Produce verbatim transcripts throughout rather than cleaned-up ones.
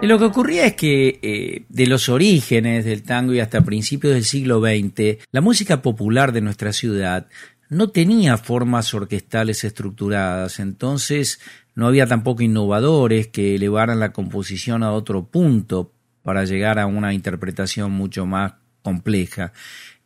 Y lo que ocurría es que eh, de los orígenes del tango y hasta principios del siglo veinte, la música popular de nuestra ciudad no tenía formas orquestales estructuradas, entonces no había tampoco innovadores que elevaran la composición a otro punto para llegar a una interpretación mucho más compleja.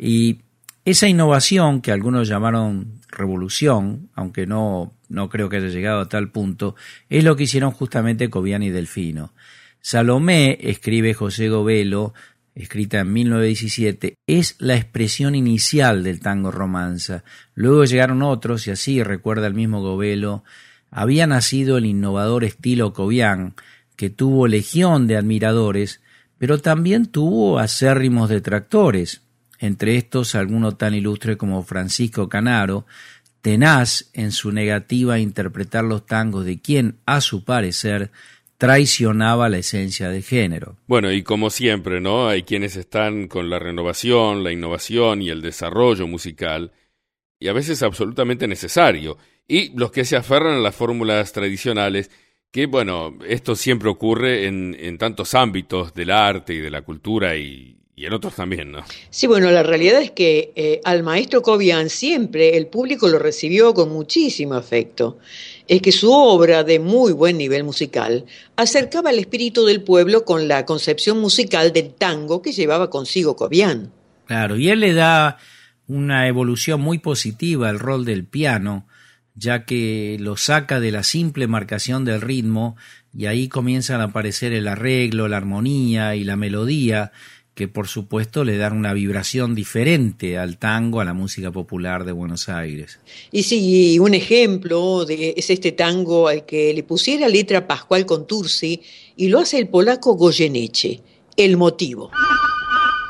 Y esa innovación, que algunos llamaron revolución, aunque no, no creo que haya llegado a tal punto, es lo que hicieron justamente Cobián y Delfino. Salomé, escribe José Govelo, escrita en mil novecientos diecisiete, es la expresión inicial del tango romanza. Luego llegaron otros y así, recuerda el mismo Govelo, había nacido el innovador estilo Cobián, que tuvo legión de admiradores, pero también tuvo acérrimos detractores, entre estos alguno tan ilustre como Francisco Canaro, tenaz en su negativa a interpretar los tangos de quien, a su parecer, traicionaba la esencia del género. Bueno, y como siempre, ¿no? Hay quienes están con la renovación, la innovación y el desarrollo musical, y a veces absolutamente necesario, y los que se aferran a las fórmulas tradicionales, que, bueno, esto siempre ocurre en, en tantos ámbitos del arte y de la cultura y, y en otros también, ¿no? Sí, bueno, la realidad es que eh, al maestro Cobián siempre el público lo recibió con muchísimo afecto. Es que su obra, de muy buen nivel musical, acercaba el espíritu del pueblo con la concepción musical del tango que llevaba consigo Cobián. Claro, y él le da una evolución muy positiva al rol del piano, ya que lo saca de la simple marcación del ritmo y ahí comienzan a aparecer el arreglo, la armonía y la melodía, que por supuesto le dan una vibración diferente al tango, a la música popular de Buenos Aires. Y sí, un ejemplo de, es este tango al que le pusiera letra Pascual Contursi y lo hace el polaco Goyeneche, El motivo.